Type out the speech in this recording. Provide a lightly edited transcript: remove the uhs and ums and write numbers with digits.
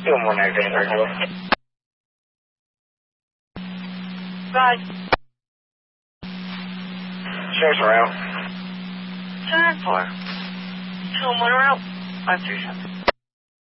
Doing 198 right now. Right. Sheriff's around. 294. 2 and 1 around. 537.